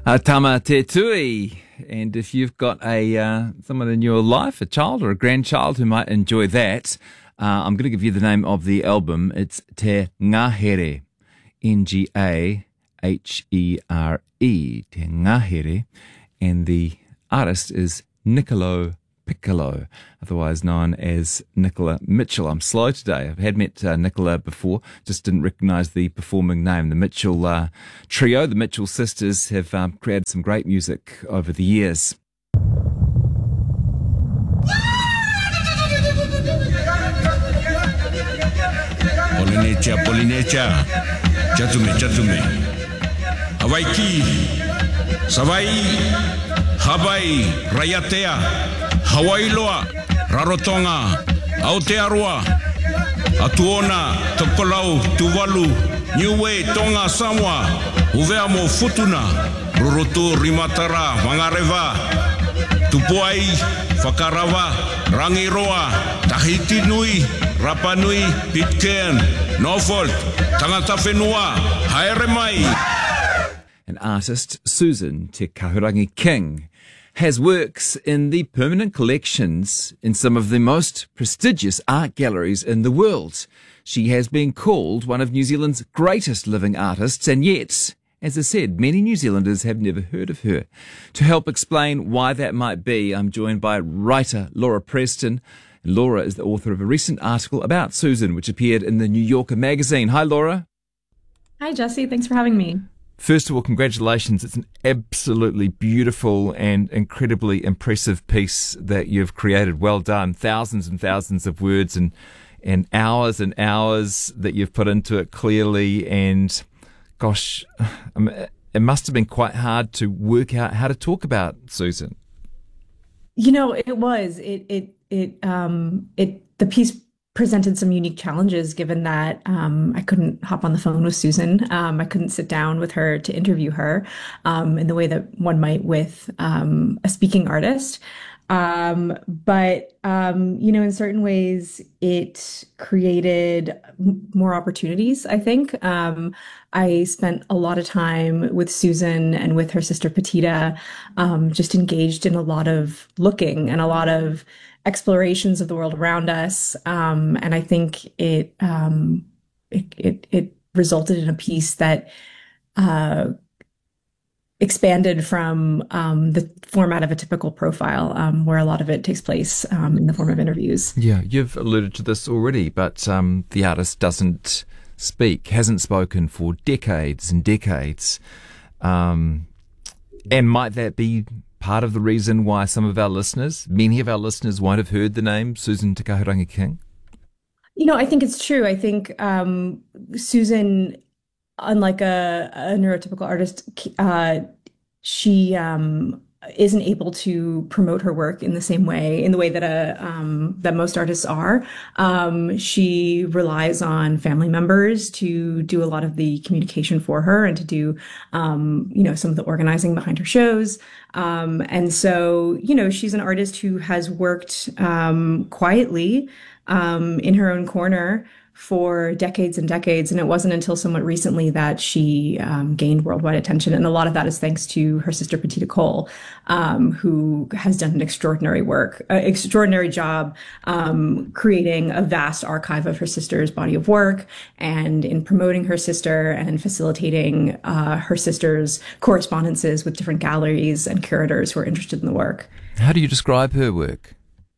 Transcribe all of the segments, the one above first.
Tama te tui. And if you've got a someone in your life, a child or a grandchild who might enjoy that, I'm going to give you the name of the album. It's Te Ngahere, Ngahere, Te Ngahere, and the artist is Niccolo Piccolo, otherwise known as Nicola Mitchell. I'm slow today. I've had met Nicola before, just didn't recognise the performing name. The Mitchell trio, the Mitchell sisters, have created some great music over the years. Polinecha, Chatume, Hawaii, Savai, Hawaii, Rayatea, Hawaii loa, Rarotonga, Aotearoa, Atuona, Tokolau, Tuvalu, Niue, Tonga, Samoa, Uveamo, Futuna, Rurutu, Rimatara, Mangareva, Tupuai, Whakarava, Rangiroa, Tahiti Nui, Rapa Nui, Pitcairn, Norfolk, Tangata Whenua, Haere Mai. An artist, Susan Te Kahurangi King, has works in the permanent collections in some of the most prestigious art galleries in the world. She has been called one of New Zealand's greatest living artists, and yet, as I said, many New Zealanders have never heard of her. To help explain why that might be, I'm joined by writer Laura Preston. Laura is the author of a recent article about Susan, which appeared in the New Yorker magazine. Hi, Laura. Hi, Jesse. Thanks for having me. First of all, congratulations. It's an absolutely beautiful and incredibly impressive piece that you've created. Well done. Thousands and thousands of words and hours that you've put into it clearly. And gosh, it must have been quite hard to work out how to talk about Susan. You know, it was. The piece presented some unique challenges given that I couldn't hop on the phone with Susan. I couldn't sit down with her to interview her in the way that one might with a speaking artist. But in certain ways, it created more opportunities, I think. I spent a lot of time with Susan and with her sister Petita, just engaged in a lot of looking and a lot of explorations of the world around us. And I think it resulted in a piece that expanded from the format of a typical profile, where a lot of it takes place in the form of interviews. Yeah, you've alluded to this already, but the artist hasn't spoken for decades and decades. And might that be part of the reason why many of our listeners won't have heard the name Susan Te Kahurangi King? You know, I think it's true. I think Susan, unlike a neurotypical artist, she isn't able to promote her work in the way that that most artists are. She relies on family members to do a lot of the communication for her and to do some of the organizing behind her shows. And so, she's an artist who has worked quietly in her own corner for decades and decades. And it wasn't until somewhat recently that she gained worldwide attention. And a lot of that is thanks to her sister, Petita Cole, who has done an extraordinary job creating a vast archive of her sister's body of work and in promoting her sister and in facilitating her sister's correspondences with different galleries and curators who are interested in the work. How do you describe her work?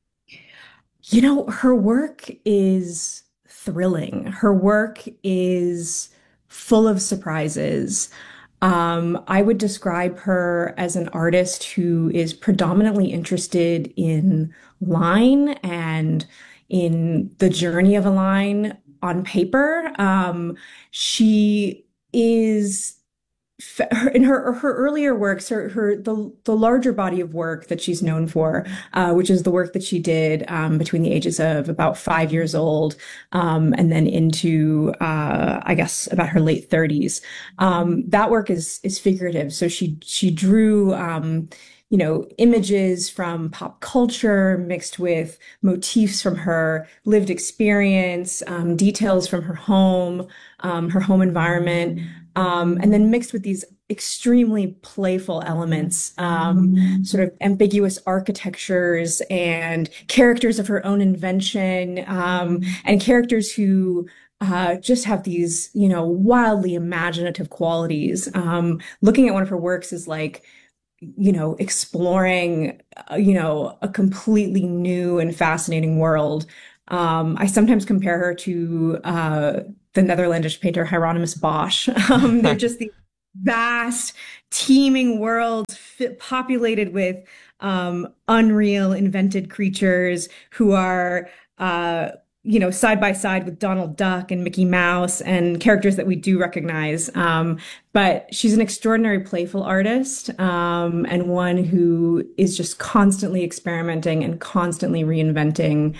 Her work is thrilling. Her work is full of surprises. I would describe her as an artist who is predominantly interested in line and in the journey of a line on paper. She is in her earlier works, the larger body of work that she's known for, which is the work that she did between the ages of about 5 years old, and then into I guess about her late 30s. That work is figurative. So she drew images from pop culture mixed with motifs from her lived experience, details from her home environment. and then mixed with these extremely playful elements, sort of ambiguous architectures and characters of her own invention, and characters who just have these, wildly imaginative qualities. Looking at one of her works is like, exploring, a completely new and fascinating world. I sometimes compare her to the Netherlandish painter Hieronymus Bosch. They're just these vast, teeming worlds populated with unreal, invented creatures who are, side by side with Donald Duck and Mickey Mouse and characters that we do recognize. But she's an extraordinary playful artist, and one who is just constantly experimenting and constantly reinventing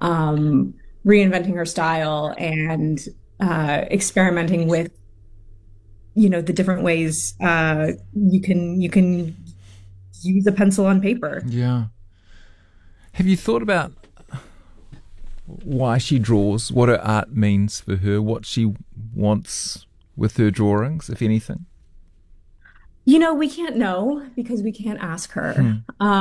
her style and experimenting with, the different ways you can use a pencil on paper. Yeah. Have you thought about why she draws, what her art means for her, what she wants with her drawings, if anything? We can't know because we can't ask her.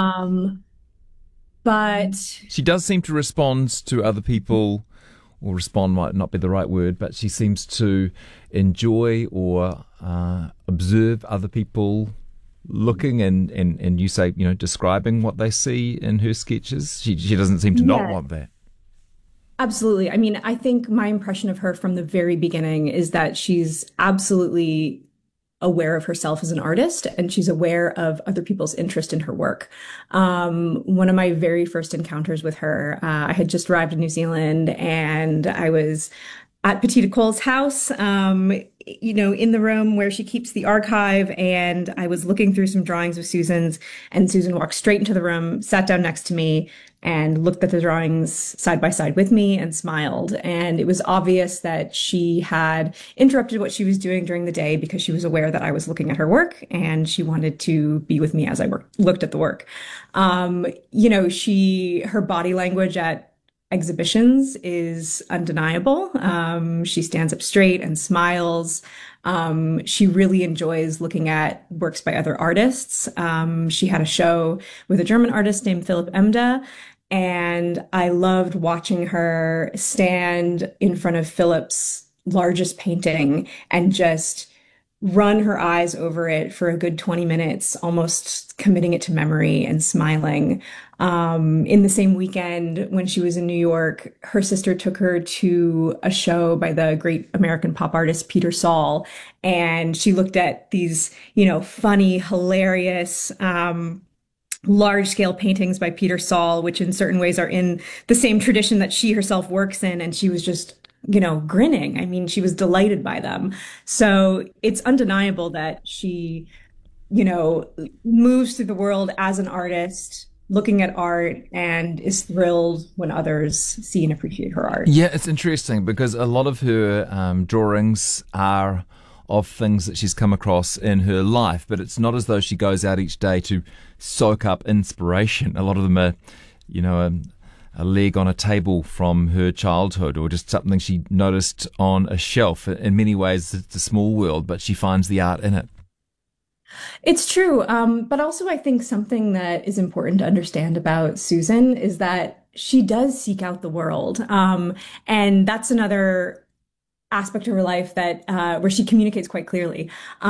But she does seem to respond to other people, or respond might not be the right word, but she seems to enjoy or observe other people looking and you say, describing what they see in her sketches. She doesn't seem to not want that. Absolutely. I mean, I think my impression of her from the very beginning is that she's absolutely aware of herself as an artist, and she's aware of other people's interest in her work. One of my very first encounters with her, I had just arrived in New Zealand, and I was at Petita Cole's house, in the room where she keeps the archive, and I was looking through some drawings of Susan's, and Susan walked straight into the room, sat down next to me, and looked at the drawings side by side with me and smiled. And it was obvious that she had interrupted what she was doing during the day because she was aware that I was looking at her work, and she wanted to be with me as I looked at the work. Her body language at exhibitions is undeniable. She stands up straight and smiles. She really enjoys looking at works by other artists. She had a show with a German artist named Philipp Emde, and I loved watching her stand in front of Philipp's largest painting and just run her eyes over it for a good 20 minutes, almost committing it to memory and smiling. In the same weekend, when she was in New York, her sister took her to a show by the great American pop artist Peter Saul, and she looked at these, funny, hilarious, large-scale paintings by Peter Saul, which in certain ways are in the same tradition that she herself works in, and she was just grinning. I mean, she was delighted by them. So it's undeniable that she, moves through the world as an artist, looking at art, and is thrilled when others see and appreciate her art. Yeah, it's interesting because a lot of her drawings are of things that she's come across in her life, but it's not as though she goes out each day to soak up inspiration. A lot of them are, a leg on a table from her childhood, or just something she noticed on a shelf. In many ways, it's a small world, but she finds the art in it. It's true. But also I think something that is important to understand about Susan is that she does seek out the world. And that's another aspect of her life that where she communicates quite clearly.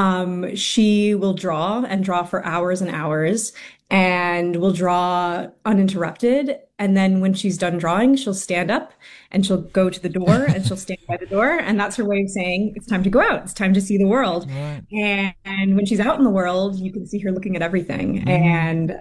She will draw and draw for hours and hours, and will draw uninterrupted. And then when she's done drawing, she'll stand up and she'll go to the door and she'll stand by the door. And that's her way of saying it's time to go out. It's time to see the world. Right. And when she's out in the world, you can see her looking at everything. And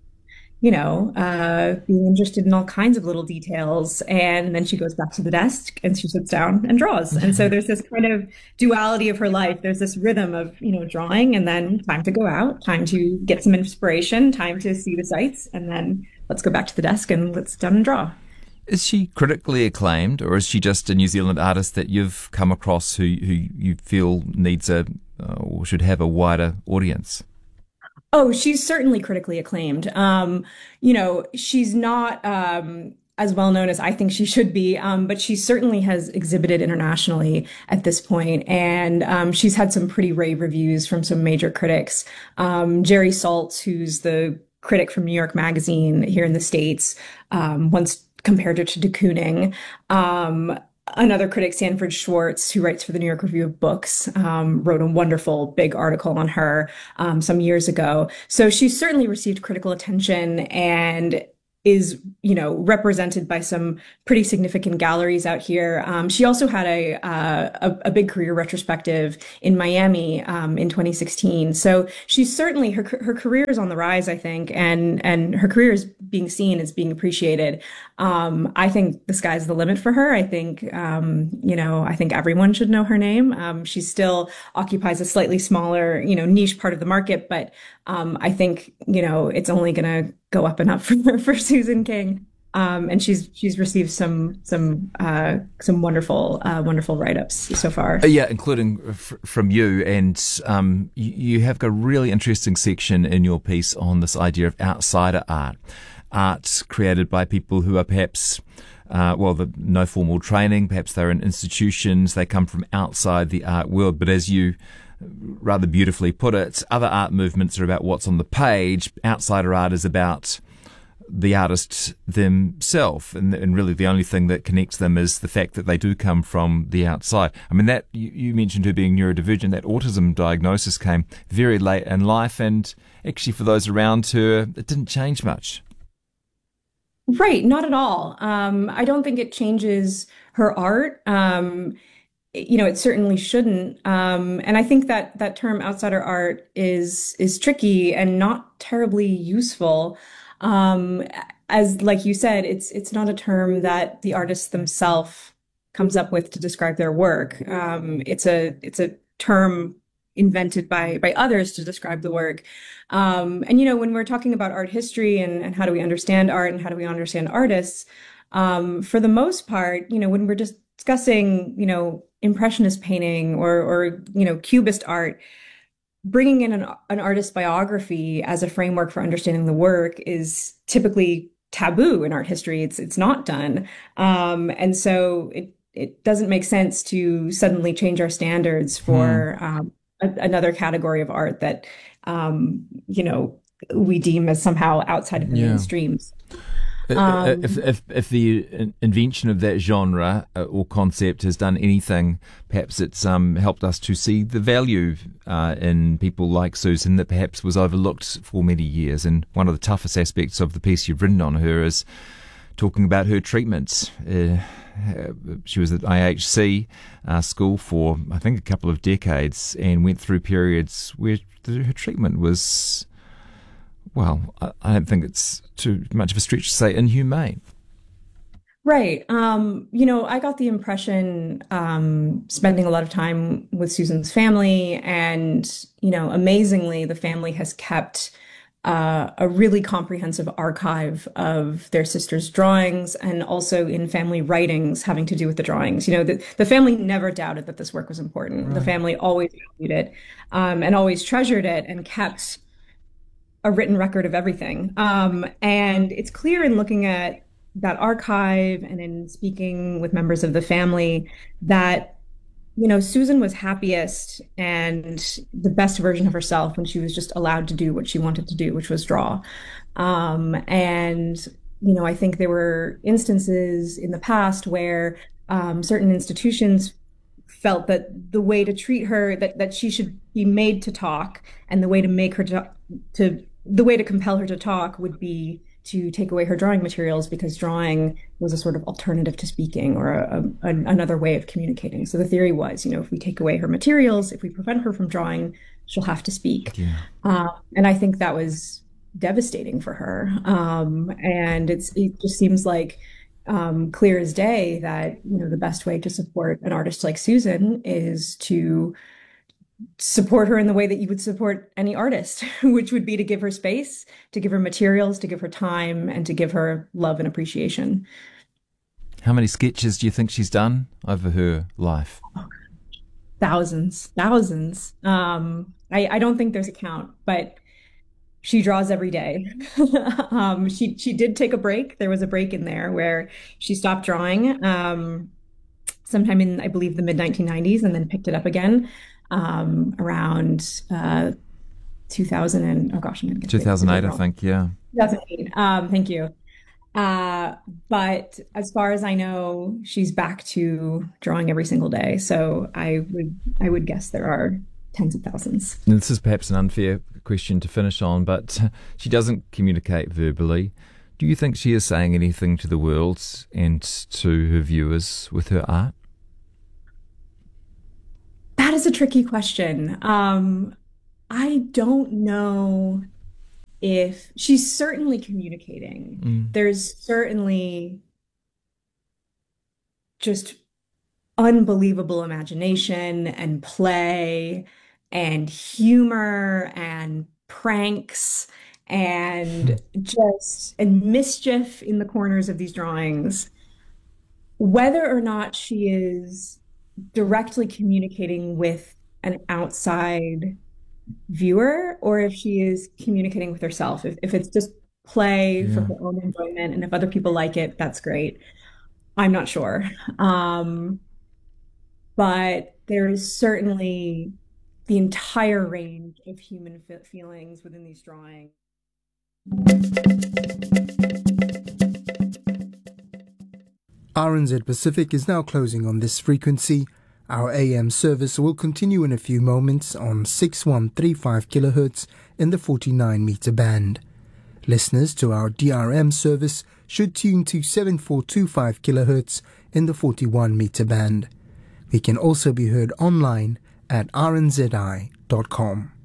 being interested in all kinds of little details. And then she goes back to the desk and she sits down and draws. And so there's this kind of duality of her life. There's this rhythm of, drawing, and then time to go out, time to get some inspiration, time to see the sights, and then let's go back to the desk and let's sit down and draw. Is she critically acclaimed, or is she just a New Zealand artist that you've come across who you feel needs or should have a wider audience? Oh, she's certainly critically acclaimed. She's not as well known as I think she should be, but she certainly has exhibited internationally at this point, and she's had some pretty rave reviews from some major critics. Jerry Saltz, who's the critic from New York Magazine here in the States, once compared her to de Kooning. Another critic, Sanford Schwartz, who writes for the New York Review of Books, wrote a wonderful big article on her some years ago. So she's certainly received critical attention and is, represented by some pretty significant galleries out here. She also had a big career retrospective in Miami in 2016. So she's certainly her career is on the rise, I think, and her career is being seen, as being appreciated. I think the sky's the limit for her. I think I think everyone should know her name. She still occupies a slightly smaller, niche part of the market, but I think it's only going to go up and up for Susan King. And she's received some wonderful write-ups so far. Yeah, including from you, and you have got a really interesting section in your piece on this idea of outsider art created by people who are perhaps no formal training, perhaps they're in institutions, they come from outside the art world, but as you rather beautifully put it, other art movements are about what's on the page. Outsider art is about the artist themselves, and really the only thing that connects them is the fact that they do come from the outside. I mean, that you mentioned her being neurodivergent. That autism diagnosis came very late in life, and actually for those around her, it didn't change much. Right, not at all. I don't think it changes her art. It certainly shouldn't. And I think that term outsider art is tricky and not terribly useful. As like you said, it's not a term that the artists themselves comes up with to describe their work. It's a term invented by others to describe the work. And when we're talking about art history and how do we understand art and how do we understand artists, for the most part, when we're just discussing, Impressionist painting or Cubist art, bringing in an artist's biography as a framework for understanding the work is typically taboo in art history. It's not done. And so it doesn't make sense to suddenly change our standards for another category of art that, we deem as somehow outside of the mainstreams. If the invention of that genre or concept has done anything, perhaps it's helped us to see the value in people like Susan that perhaps was overlooked for many years. And one of the toughest aspects of the piece you've written on her is talking about her treatments. She was at IHC school for, I think, a couple of decades and went through periods where her treatment was, well, I don't think it's too much of a stretch to say inhumane. Right. I got the impression, spending a lot of time with Susan's family, and, amazingly, the family has kept a really comprehensive archive of their sister's drawings and also in family writings having to do with the drawings. The family never doubted that this work was important. Right. The family always valued it, and always treasured it and kept a written record of everything. And it's clear in looking at that archive and in speaking with members of the family that, Susan was happiest and the best version of herself when she was just allowed to do what she wanted to do, which was draw. And I think there were instances in the past where certain institutions felt that the way to treat her, that she should be made to talk, and the way to make her the way to compel her to talk would be to take away her drawing materials, because drawing was a sort of alternative to speaking or another way of communicating. So the theory was, if we take away her materials, if we prevent her from drawing, she'll have to speak. Yeah. And I think that was devastating for her. And it just seems like clear as day that, the best way to support an artist like Susan is to support her in the way that you would support any artist, which would be to give her space, to give her materials, to give her time, and to give her love and appreciation. How many sketches do you think she's done over her life? Thousands. I don't think there's a count, but She draws every day. She did take a break. There was a break in there where she stopped drawing sometime in, I believe, the mid 1990s, and then picked it up again around 2000 and oh gosh, I'm gonna get 2008, I think. Yeah. 2008. Thank you. But as far as I know, she's back to drawing every single day. So I would guess there are tens of thousands. And this is perhaps an unfair question to finish on, but she doesn't communicate verbally. Do you think she is saying anything to the world and to her viewers with her art? That is a tricky question. I don't know if she's certainly communicating. There's certainly just unbelievable imagination and play and humor and pranks and mischief in the corners of these drawings. Whether or not she is directly communicating with an outside viewer, or if she is communicating with herself. If it's just play for her own enjoyment, and if other people like it, that's great. I'm not sure. But there is certainly the entire range of human feelings within these drawings. RNZ Pacific is now closing on this frequency. Our AM service will continue in a few moments on 6135 kHz in the 49 meter band. Listeners to our DRM service should tune to 7425 kHz in the 41 meter band. We can also be heard online at rnzi.com.